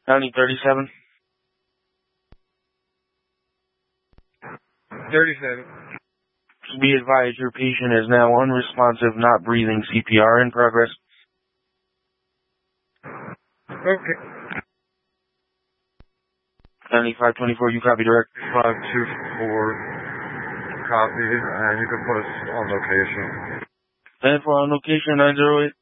County 37. 37. Be advised your patient is now unresponsive, not breathing. CPR in progress. Okay. County 524, you copy direct. 524, copy, and you can put us on location. And for on location 908.